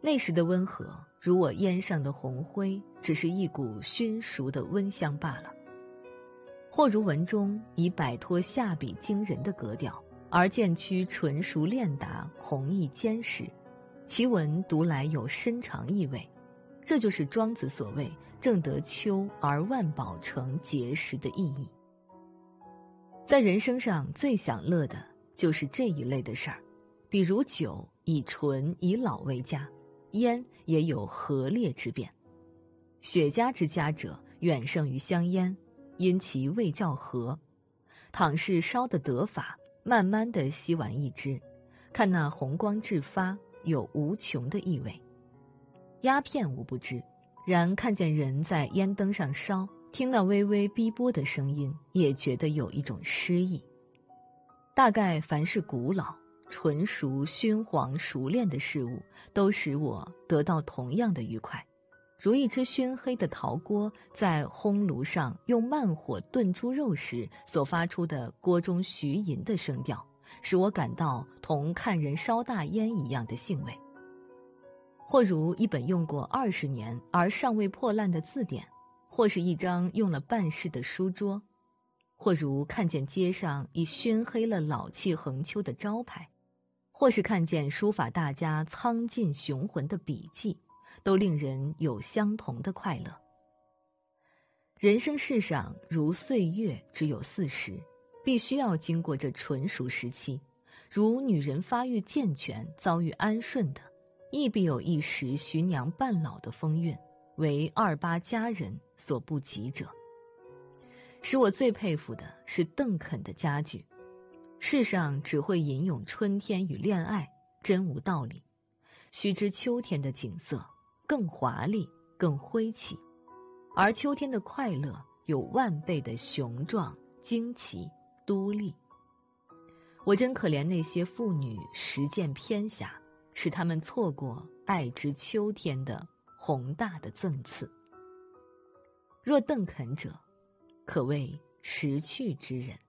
那时的温和，如我烟上的红灰，只是一股熏熟的温香罢了。或如文中已摆脱下笔惊人的格调，而渐趋纯熟练达，弘毅坚实，其文读来有深长意味。这就是庄子所谓正得秋而万宝成结实的意义。在人生上最享乐的就是这一类的事儿，比如酒以醇以老为佳，烟也有和烈之变。雪茄之佳者远胜于香烟，因其味较和。倘是烧得得法，慢慢地吸完一支，看那红光炙发，有无穷的意味。鸦片无不知，然看见人在烟灯上烧，听那微微逼波的声音，也觉得有一种诗意。大概凡是古老、纯熟、熏黄、熟练的事物，都使我得到同样的愉快。如一只熏黑的陶锅在烘炉上用慢火炖猪肉时所发出的锅中徐吟的声调，使我感到同看人烧大烟一样的兴味。或如一本用过20年而尚未破烂的字典，或是一张用了半世的书桌，或如看见街上已熏黑了老气横秋的招牌，或是看见书法大家苍劲雄浑的笔迹，都令人有相同的快乐。人生世上如岁月只有40，必须要经过这纯熟时期，如女人发育健全，遭遇安顺的，亦必有一时徐娘半老的风韵，为28佳人所不及者。使我最佩服的是邓肯的佳句：世上只会吟咏春天与恋爱，真无道理。须知秋天的景色更华丽，更辉奇，而秋天的快乐有万倍的雄壮、惊奇、都丽。我真可怜那些妇女实践偏狭，使他们错过爱之秋天的宏大的赠赐。若邓肯者，可谓识趣之人。